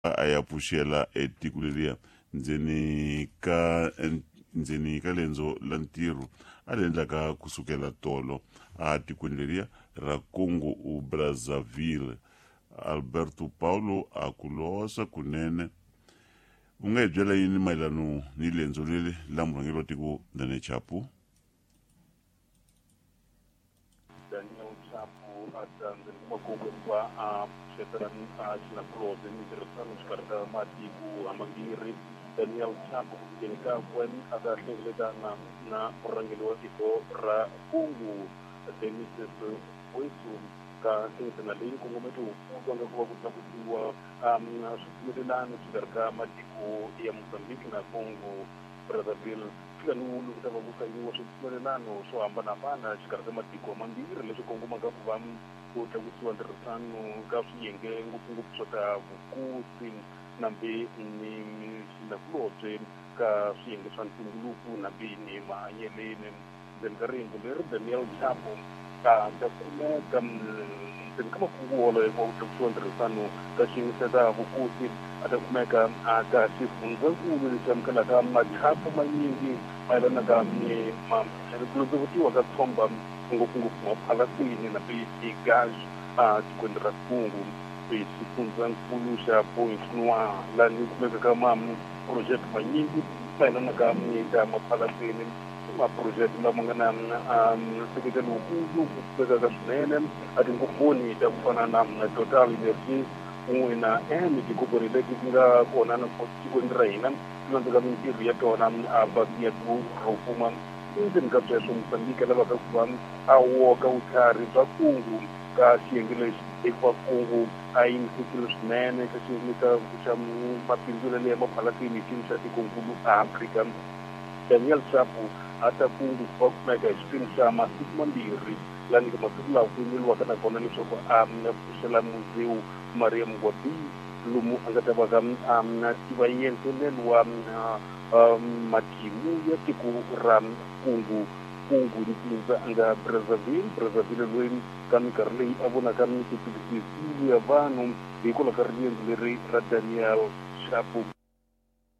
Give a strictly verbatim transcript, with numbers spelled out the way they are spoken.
ayapuxela etiko leriya ndzeni ka ndzeni ka lenzo la ntirho a le endlaka kusukela tolo a tikweni leriya ra Congo u Brazzaville. Alberto Paulo a ku losa kunene. U nga hi byela yini mayelano ni lenzo leri la murhangeri wa tiko Daniel Chapo? Daniel Chapo a tsandzeni kuma kongomba a pfuxetana a xinakulobye ni tirhisano xikarhi ka matiko hamambirhi. Daniel Chapo eni ka kwani a ta hlengeletana na murhangeri wa tiko ra Congo Denis Sassou Nguesso ka hlengeletana leyi kongomeke wukulu nga ku va ku tlakutiwa swipfumelelano xikarhi ka matiko ya Mozambique na Congo Brazzaville. Fika ni wulu ku ta va ku sayiwa swipfumelelano swo hambanahambana xikarhi ka matiko mambirhi leswi kongomaka ku va ku tlakusiwa ntirhisano ka swiyenge ngopfungopfu swo ta vukosi nambe ni xinakulobye ka swiyenge swa ntumbuluko nambe ni mahanyeleni. Ndzeni ka riendzo leri Daniel Chapo a ta kumeka ndzeni ka makunguholo ya ku tlakusiwa ntirhisano ka xiyenge xa ta vukosi a ta kumeka a ka xifundzankulu lexi amukelaka mathapo manyingi mayelana ka kulondzevutiwa ka tshomba ngopfungopfu maphalasini nambe tigazi a tikweni ra Congo xifundzankulu xa Pointe-Noire laha ni kumekaka maphurojeke manyingi mayelana ka ka maphalasini maphurojeke lama nga na nseketelo wukulu ku kumekaka swinene a tinkomboni ta ku fana na Total Energy kun'we na Energy Corporation leti ti nga kona na tikweni ra hina ti landzaka mintirho ya tona a baki ya ku rhuma endzeni ka sweswo Mozambique lavaka ku va a woka vutlhari bya kungu ka xiyenge lexi eka Congo a yimisekile swinene ka xiyenge xa mabindzulelo ya maphalasini hi xiyimo xa tikonkulu Afrika. Daniel Chapo a ta kungu va kumeka hi xiphemu xa masiku mambirhi laha ni masiku lawa ku yimeliwaka na kona leswaku a pfuxela Museu Maria Mngwadi lomu a nga ta va ka a tiva yentelelo wa matimu ya tiko ra kungu kungu ntindza a nga Brazzaville Brazzaville loyi ka minkarhi leyi a vonaka ni tipilisi ya vanhu hikwalaho ka riendzo leri ra Daniel Chapo.